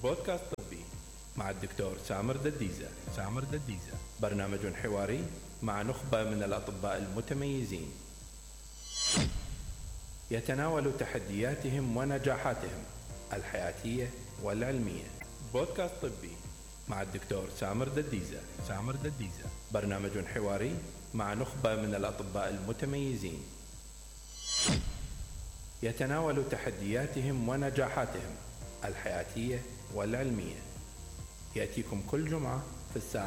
بودكاست طبي مع الدكتور سامر دديزة. برنامج حواري مع نخبة من الأطباء المتميزين يتناول تحدياتهم ونجاحاتهم الحياتية والعلمية. بودكاست طبي مع الدكتور سامر دديزة. برنامج حواري مع نخبة من الأطباء المتميزين يتناول تحدياتهم ونجاحاتهم الحياتية والعلمية. يأتيكم كل جمعة في الساعة